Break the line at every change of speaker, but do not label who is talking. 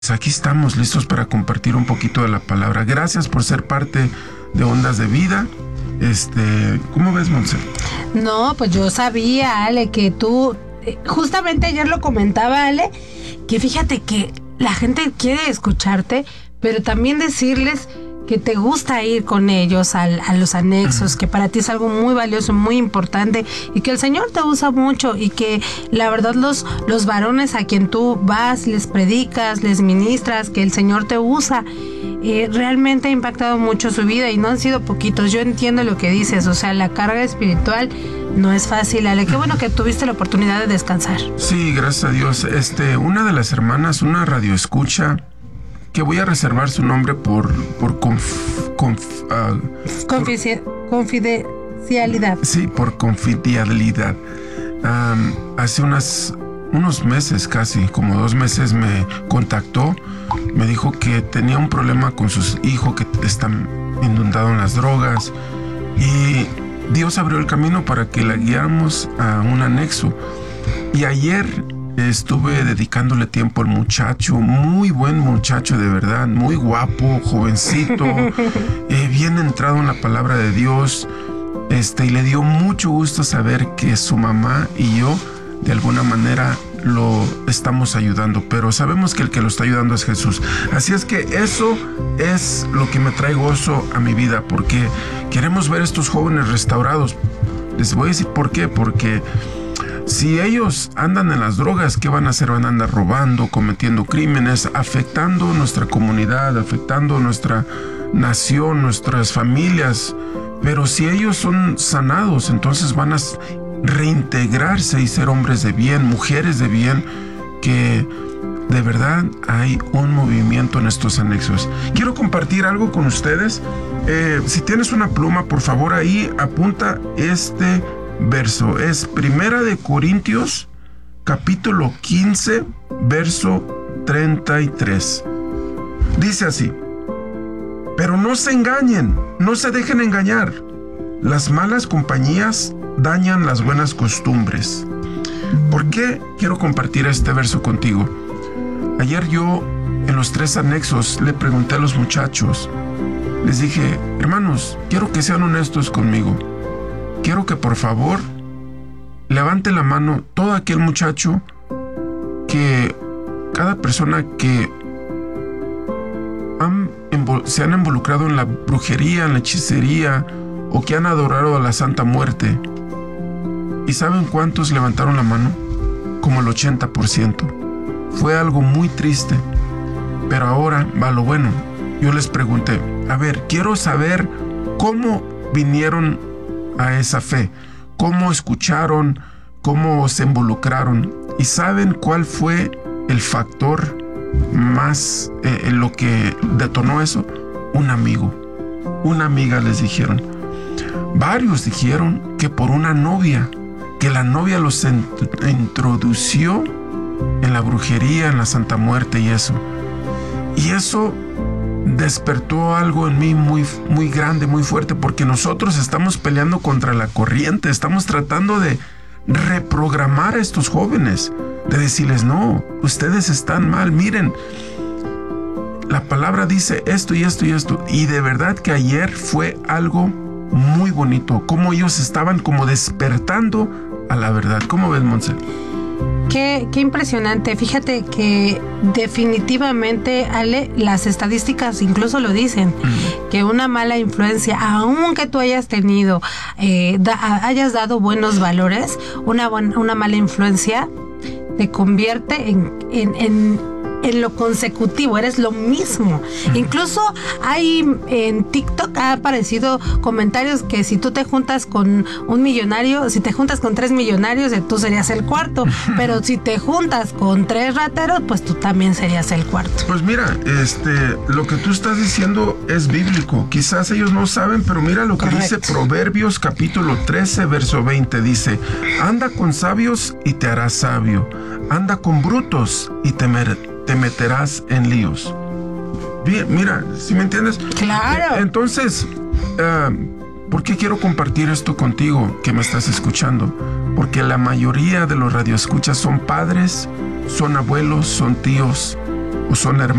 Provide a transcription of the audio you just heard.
Aquí estamos listos para compartir un poquito de la palabra. Gracias por ser parte de Ondas de Vida. ¿Cómo ves, Monse?
No, pues yo sabía, Ale, que tú, justamente ayer lo comentaba, Ale, que fíjate que la gente quiere escucharte, pero también decirles que te gusta ir con ellos a los anexos, que para ti es algo muy valioso, muy importante, y que el Señor te usa mucho, y que la verdad los varones a quien tú vas, les predicas, les ministras, que el Señor te usa, realmente ha impactado mucho su vida, y no han sido poquitos. Yo entiendo lo que dices, o sea, la carga espiritual no es fácil, Ale. Qué bueno que tuviste la oportunidad de descansar.
Sí, gracias a Dios. Una de las hermanas, una radioescucha, que voy a reservar su nombre por
confidencialidad.
Sí, por confidencialidad. Hace unos meses, casi como 2 meses, me contactó. Me dijo que tenía un problema con sus hijos que están inundados en las drogas. Y Dios abrió el camino para que la guiáramos a un anexo. Y ayer estuve dedicándole tiempo al muchacho, muy buen muchacho de verdad, muy guapo, jovencito, bien entrado en la palabra de Dios, y le dio mucho gusto saber que su mamá y yo de alguna manera lo estamos ayudando, pero sabemos que el que lo está ayudando es Jesús. Así es que eso es lo que me trae gozo a mi vida, porque queremos ver a estos jóvenes restaurados. Les voy a decir por qué, porque si ellos andan en las drogas, ¿qué van a hacer? Van a andar robando, cometiendo crímenes, afectando nuestra comunidad, afectando nuestra nación, nuestras familias. Pero si ellos son sanados, entonces van a reintegrarse y ser hombres de bien, mujeres de bien, que de verdad hay un movimiento en estos anexos. Quiero compartir algo con ustedes. Si tienes una pluma, por favor, ahí apunta este verso. Es 1 Corintios capítulo 15 verso 33. Dice así: pero no se engañen, no se dejen engañar. Las malas compañías dañan las buenas costumbres. ¿Por qué quiero compartir este verso contigo? Ayer yo en los 3 anexos le pregunté a los muchachos, les dije: hermanos, quiero que sean honestos conmigo. Quiero que por favor levante la mano todo aquel muchacho, que cada persona que se han involucrado en la brujería, en la hechicería, o que han adorado a la Santa Muerte. ¿Y saben cuántos levantaron la mano? Como el 80%. Fue algo muy triste. Pero ahora va lo bueno. Yo les pregunté: a ver, quiero saber cómo vinieron a esa fe, cómo escucharon, cómo se involucraron. ¿Y saben cuál fue el factor más, lo que detonó eso? Un amigo, una amiga, les dijeron. Varios dijeron que por una novia, que la novia los introdució en la brujería, en la Santa Muerte y eso. Y eso despertó algo en mí muy, muy grande, muy fuerte, porque nosotros estamos peleando contra la corriente, estamos tratando de reprogramar a estos jóvenes, de decirles: no, ustedes están mal, miren, la palabra dice esto y esto y esto. Y de verdad que ayer fue algo muy bonito, como ellos estaban como despertando a la verdad. ¿Cómo ves, Monse?
Qué impresionante. Fíjate que definitivamente, Ale, las estadísticas incluso lo dicen, que una mala influencia, aunque tú hayas tenido, hayas dado buenos valores, una mala influencia te convierte en lo consecutivo, eres lo mismo. Incluso hay en TikTok ha aparecido comentarios que si tú te juntas con un millonario, si te juntas con 3 millonarios, tú serías el cuarto, pero si te juntas con 3 rateros, pues tú también serías el cuarto.
Pues mira, lo que tú estás diciendo es bíblico. Quizás ellos no saben, pero mira lo que dice Proverbios capítulo 13 verso 20. Dice: anda con sabios y te harás sabio, anda con brutos y te meterás en líos. Bien, mira, ¿sí me entiendes?
Claro.
Entonces, ¿por qué quiero compartir esto contigo que me estás escuchando? Porque la mayoría de los radioescuchas son padres, son abuelos, son tíos, o son hermanos